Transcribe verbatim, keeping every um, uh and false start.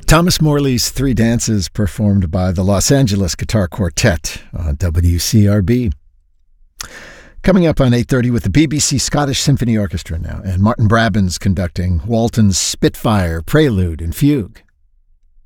Thomas Morley's Three Dances, performed by the Los Angeles Guitar Quartet on W C R B. Coming up on eight thirty with the B B C Scottish Symphony Orchestra now, and Martin Brabbins conducting Walton's Spitfire, Prelude and Fugue.